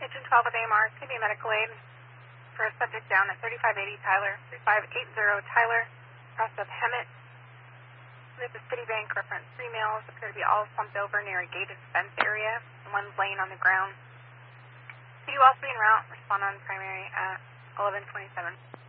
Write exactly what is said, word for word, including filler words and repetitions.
Kitchen twelve with A M R, can be medical aid for a subject down at thirty-five eighty Tyler, thirty-five eighty Tyler, cross of Hemet. This is Citibank, reference three males, appear to be all slumped over near a gated fence area, and one's laying on the ground. Could you also be en route, respond on primary at eleven twenty-seven.